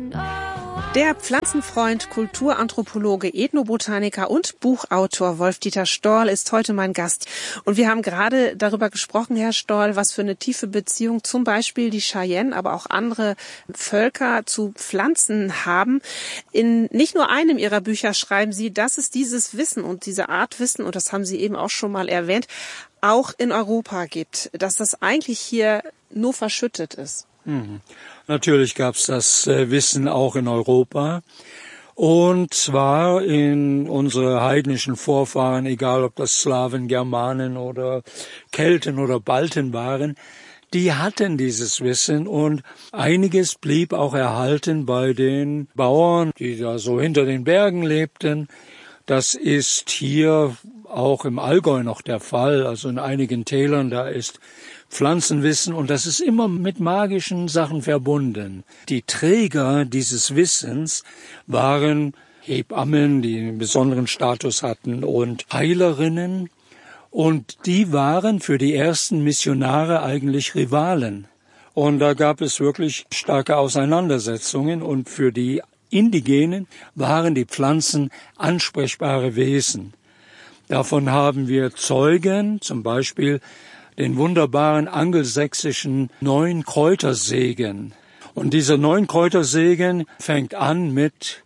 Der Pflanzenfreund, Kulturanthropologe, Ethnobotaniker und Buchautor Wolf-Dieter Storl ist heute mein Gast. Und wir haben gerade darüber gesprochen, Herr Storl, was für eine tiefe Beziehung zum Beispiel die Cheyenne, aber auch andere Völker zu Pflanzen haben. In nicht nur einem Ihrer Bücher schreiben Sie, dass es dieses Wissen und diese Art Wissen, und das haben Sie eben auch schon mal erwähnt, auch in Europa gibt, dass das eigentlich hier nur verschüttet ist. Natürlich gab es das Wissen auch in Europa. Und zwar in unsere heidnischen Vorfahren, egal ob das Slawen, Germanen oder Kelten oder Balten waren, die hatten dieses Wissen und einiges blieb auch erhalten bei den Bauern, die da so hinter den Bergen lebten. Das ist hier auch im Allgäu noch der Fall, also in einigen Tälern, da ist Pflanzenwissen und das ist immer mit magischen Sachen verbunden. Die Träger dieses Wissens waren Hebammen, die einen besonderen Status hatten und Heilerinnen und die waren für die ersten Missionare eigentlich Rivalen. Und da gab es wirklich starke Auseinandersetzungen und für die Indigenen waren die Pflanzen ansprechbare Wesen. Davon haben wir Zeugen, zum Beispiel den wunderbaren angelsächsischen 9-Kräutersegen. Und dieser 9-Kräutersegen fängt an mit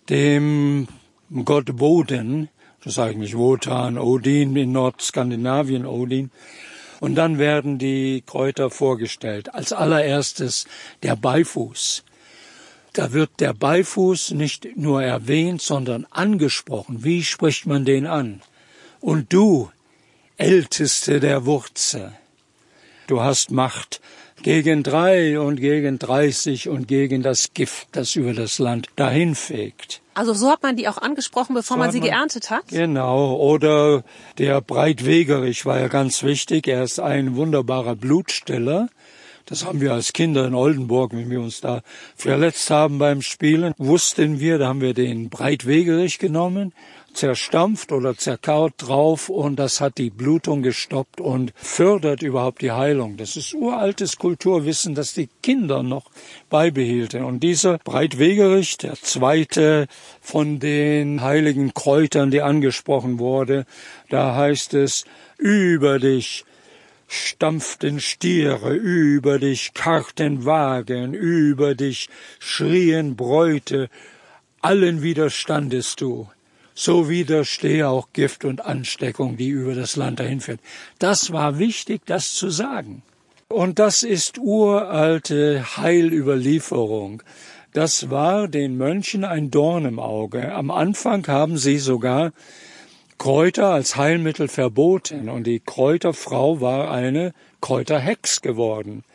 dem Gott Woden, das ist eigentlich Wotan, Odin, in Nordskandinavien Odin. Und dann werden die Kräuter vorgestellt. Als allererstes der Beifuß. Da wird der Beifuß nicht nur erwähnt, sondern angesprochen. Wie spricht man den an? Und du, Älteste der Wurzel, du hast Macht gegen 3 und gegen 30 und gegen das Gift, das über das Land dahinfegt. Also so hat man die auch angesprochen, bevor man sie geerntet hat? Genau, oder der Breitwegerich war ja ganz wichtig, er ist ein wunderbarer Blutstiller. Das haben wir als Kinder in Oldenburg, wenn wir uns da verletzt haben beim Spielen, wussten wir, da haben wir den Breitwegerich genommen, zerstampft oder zerkaut drauf und das hat die Blutung gestoppt und fördert überhaupt die Heilung. Das ist uraltes Kulturwissen, das die Kinder noch beibehielten. Und dieser Breitwegerich, der zweite von den heiligen Kräutern, die angesprochen wurde, da heißt es, über dich stampften Stiere, über dich karrten Wagen, über dich schrien Bräute, allen widerstandest du. So widerstehe auch Gift und Ansteckung, die über das Land dahinführt. Das war wichtig, das zu sagen. Und das ist uralte Heilüberlieferung. Das war den Mönchen ein Dorn im Auge. Am Anfang haben sie sogar Kräuter als Heilmittel verboten und die Kräuterfrau war eine Kräuterhex geworden.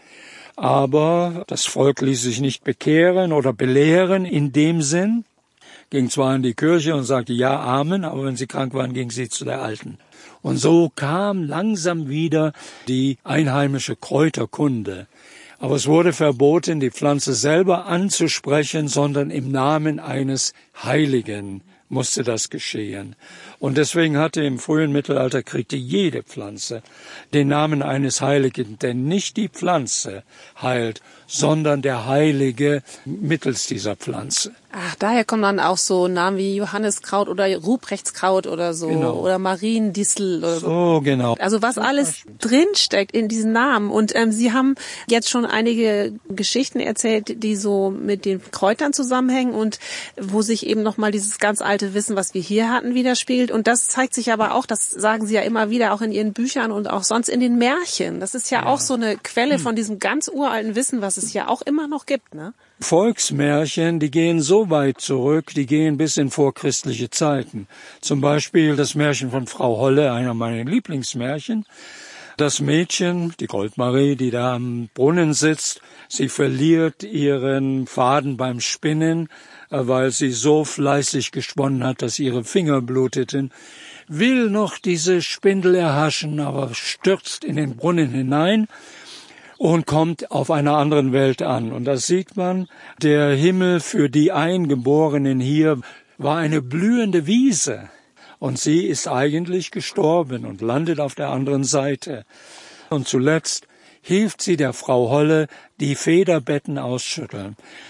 Aber das Volk ließ sich nicht bekehren oder belehren in dem Sinn, ging zwar in die Kirche und sagte ja, Amen, aber wenn sie krank waren, ging sie zu der Alten. Und so kam langsam wieder die einheimische Kräuterkunde. Aber es wurde verboten, die Pflanze selber anzusprechen, sondern im Namen eines Heiligen musste das geschehen. Und deswegen hatte im frühen Mittelalter kriegte jede Pflanze den Namen eines Heiligen, denn nicht die Pflanze heilt, sondern der Heilige mittels dieser Pflanze. Ach, daher kommen dann auch so Namen wie Johanniskraut oder Ruprechtkraut oder so, genau. Oder Mariendistel oder so. So, genau. Also was alles drinsteckt in diesen Namen. Und Sie haben jetzt schon einige Geschichten erzählt, die so mit den Kräutern zusammenhängen und wo sich eben nochmal dieses ganz alte Wissen, was wir hier hatten, widerspiegelt. Und das zeigt sich aber auch, das sagen Sie ja immer wieder, auch in Ihren Büchern und auch sonst in den Märchen. Das ist ja auch so eine Quelle von diesem ganz uralten Wissen, was es ja auch immer noch gibt, ne? Volksmärchen, die gehen so weit zurück, die gehen bis in vorchristliche Zeiten. Zum Beispiel das Märchen von Frau Holle, einer meiner Lieblingsmärchen. Das Mädchen, die Goldmarie, die da am Brunnen sitzt, sie verliert ihren Faden beim Spinnen, weil sie so fleißig gesponnen hat, dass ihre Finger bluteten, will noch diese Spindel erhaschen, aber stürzt in den Brunnen hinein und kommt auf einer anderen Welt an. Und da sieht man, der Himmel für die Eingeborenen hier war eine blühende Wiese. Und sie ist eigentlich gestorben und landet auf der anderen Seite. Und zuletzt hilft sie der Frau Holle, die Federbetten ausschütteln.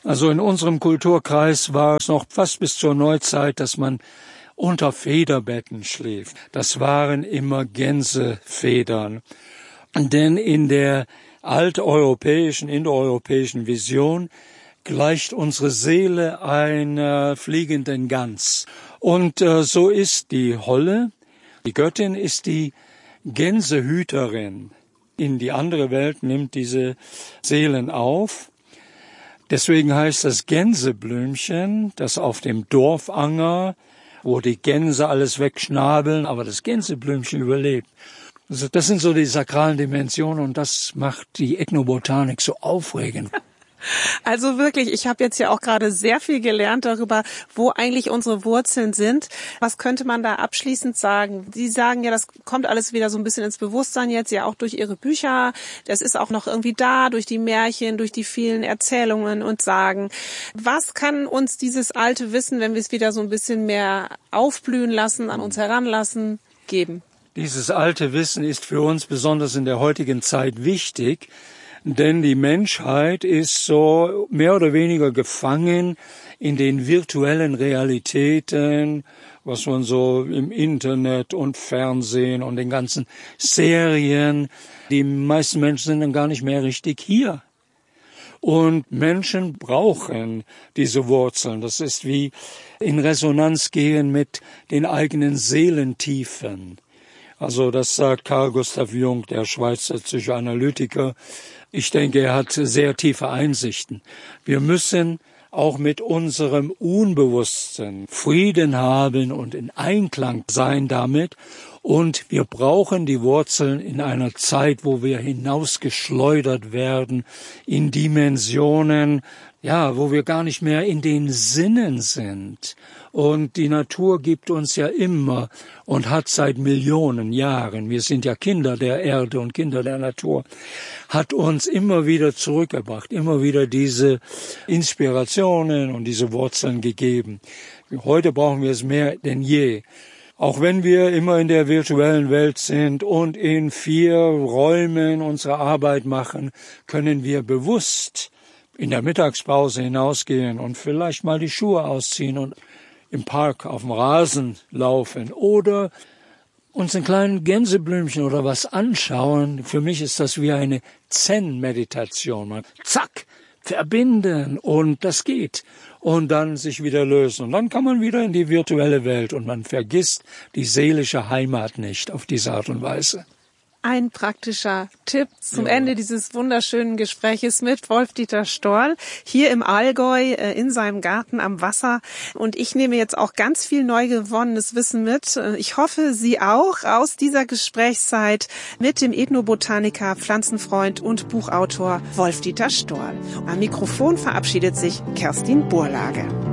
Also in unserem Kulturkreis war es noch fast bis zur Neuzeit, dass man unter Federbetten schläft. Das waren immer Gänsefedern. Denn in der alteuropäischen, indoeuropäischen Vision gleicht unsere Seele einer fliegenden Gans. Und so ist die Holle, die Göttin ist die Gänsehüterin. In die andere Welt nimmt diese Seelen auf. Deswegen heißt das Gänseblümchen, das auf dem Dorfanger, wo die Gänse alles wegschnabeln, aber das Gänseblümchen überlebt. Also das sind so die sakralen Dimensionen und das macht die Ethnobotanik so aufregend. Also wirklich, ich habe jetzt ja auch gerade sehr viel gelernt darüber, wo eigentlich unsere Wurzeln sind. Was könnte man da abschließend sagen? Sie sagen ja, das kommt alles wieder so ein bisschen ins Bewusstsein jetzt, ja auch durch Ihre Bücher. Das ist auch noch irgendwie da, durch die Märchen, durch die vielen Erzählungen und Sagen. Was kann uns dieses alte Wissen, wenn wir es wieder so ein bisschen mehr aufblühen lassen, an uns heranlassen, geben? Dieses alte Wissen ist für uns besonders in der heutigen Zeit wichtig, denn die Menschheit ist so mehr oder weniger gefangen in den virtuellen Realitäten, was man so im Internet und Fernsehen und den ganzen Serien, die meisten Menschen sind dann gar nicht mehr richtig hier. Und Menschen brauchen diese Wurzeln. Das ist wie in Resonanz gehen mit den eigenen Seelentiefen. Also das sagt Carl Gustav Jung, der Schweizer Psychoanalytiker. Ich denke, er hat sehr tiefe Einsichten. Wir müssen auch mit unserem Unbewussten Frieden haben und in Einklang sein damit. Und wir brauchen die Wurzeln in einer Zeit, wo wir hinausgeschleudert werden in Dimensionen, ja, wo wir gar nicht mehr in den Sinnen sind. Und die Natur gibt uns ja immer und hat seit Millionen Jahren, wir sind ja Kinder der Erde und Kinder der Natur, hat uns immer wieder zurückgebracht, immer wieder diese Inspirationen und diese Wurzeln gegeben. Heute brauchen wir es mehr denn je. Auch wenn wir immer in der virtuellen Welt sind und in 4 Räumen unsere Arbeit machen, können wir bewusst in der Mittagspause hinausgehen und vielleicht mal die Schuhe ausziehen und im Park auf dem Rasen laufen oder uns ein kleines Gänseblümchen oder was anschauen. Für mich ist das wie eine Zen-Meditation. Man zack, verbinden und das geht. Und dann sich wieder lösen. Und dann kann man wieder in die virtuelle Welt und man vergisst die seelische Heimat nicht auf diese Art und Weise. Ein praktischer Tipp zum Ende dieses wunderschönen Gespräches mit Wolf-Dieter Storl hier im Allgäu in seinem Garten am Wasser. Und ich nehme jetzt auch ganz viel neu gewonnenes Wissen mit. Ich hoffe, Sie auch aus dieser Gesprächszeit mit dem Ethnobotaniker, Pflanzenfreund und Buchautor Wolf-Dieter Storl. Am Mikrofon verabschiedet sich Kerstin Burlage.